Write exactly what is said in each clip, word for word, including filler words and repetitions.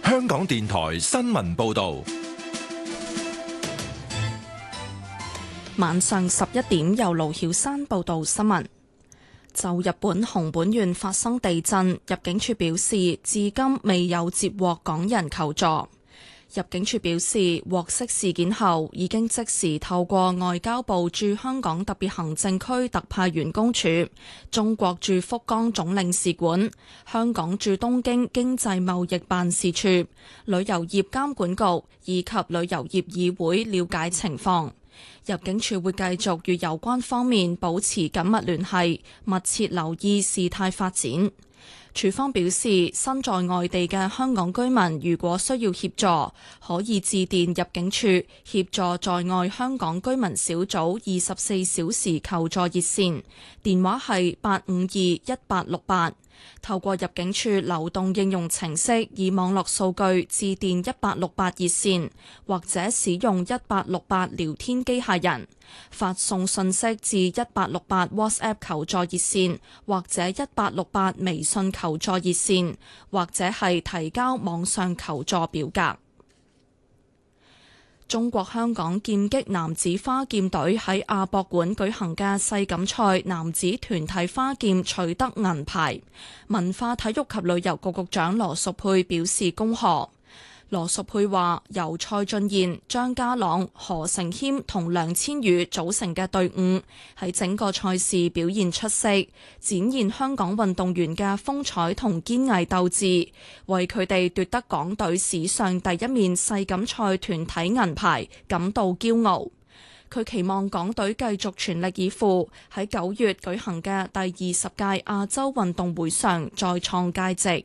香港電台新聞報道。 晚上十一點，由盧曉山報道新聞。就日本熊本縣發生地震，入境處表示，至今未有接獲港人求助。入境處表示，獲悉事件後，已經即時透過外交部駐香港特別行政區特派員公署、中國駐福岡總領事館、香港駐東京經濟貿易辦事處、旅遊業監管局以及旅遊業議會了解情況。入境處會繼續與有關方面保持緊密聯繫，密切留意事態發展。處方表示，身在外地嘅香港居民如果需要協助，可以致電入境處協助在外香港居民小組二十四小時求助熱線，電話係八五二一八六八。透過入境處流動應用程式以網絡數據致電一八六八熱線，或者使用一八六八聊天機械人發送信息至一八六八 WhatsApp 求助熱線，或者一八六八微信求助熱線，或者係提交網上求助表格。中國香港劍擊男子花劍隊喺亞博館舉行嘅世錦賽男子團體花劍取得銀牌，文化體育及旅遊局局長羅淑佩表示恭賀。羅淑佩話：由蔡俊彥、張家朗、何成謙同梁千羽組成嘅隊伍喺整個賽事表現出色，展現香港運動員嘅風采同堅毅鬥志，為佢哋奪得港隊史上第一面世錦賽團體銀牌感到驕傲。佢期望港隊繼續全力以赴，喺九月舉行嘅第二十屆亞洲運動會上再創佳績。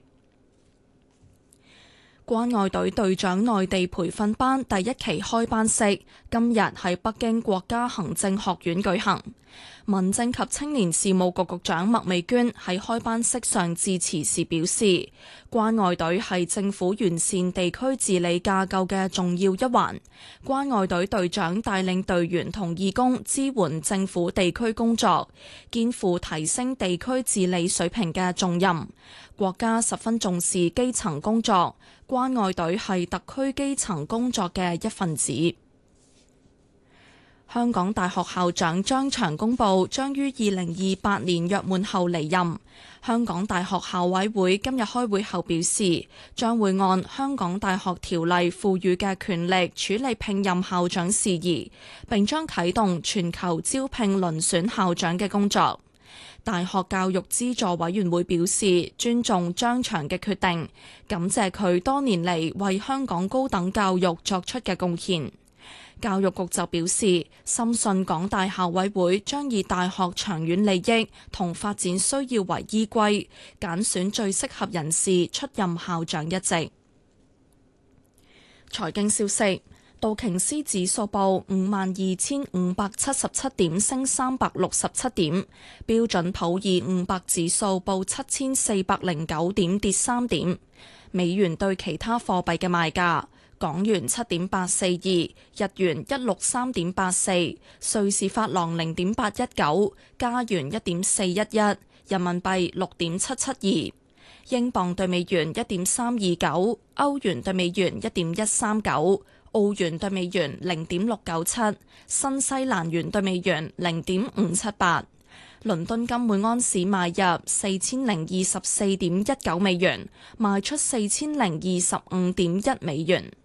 關愛隊隊長內地培訓班第一期開班式今日喺北京國家行政學院舉行。民政及青年事務局局長麥美娟喺開班式上致辭時表示，關愛隊係政府完善地區治理架構嘅重要一環。關愛隊隊長帶領隊員同義工支援政府地區工作，肩負提升地區治理水平嘅重任。國家十分重視基層工作，關愛隊係特區基層工作嘅一份子。香港大學校長張翔公佈將於二零二八年約滿後離任。香港大學校委會今日開會後表示，將會按香港大學條例賦予嘅權力處理聘任校長事宜，並將啟動全球招聘遴選校長嘅工作。大學教育資助委員會表示尊重張翔嘅決定，感謝佢多年嚟為香港高等教育作出嘅貢獻。教育局就表示，深信港大校委會將以大學長遠利益同發展需要為依歸，揀選最適合人士出任校長一職。財經消息，道瓊斯指數報五萬二千五百七十七點，升三百六十七點；標準普爾五百指數報七千四百零九點，跌三點。美元對其他貨幣嘅賣價。港元七點八四二，日元一六三點八四，瑞士法郎零點八一九，加元一點四一一，人民幣六點七七二，英鎊對美元一點三二九，歐元對美元一點一三九，澳元對美元零點六九七，新西蘭元對美元零點五七八。倫敦金每安士買入四千零二十四點一九美元，賣出四千零二十五點一美元。